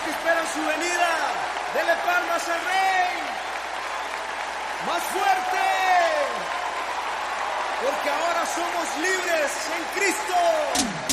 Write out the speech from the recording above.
que esperan su venida. Dele palmas al Rey. Más fuerte. Porque ahora somos libres en Cristo.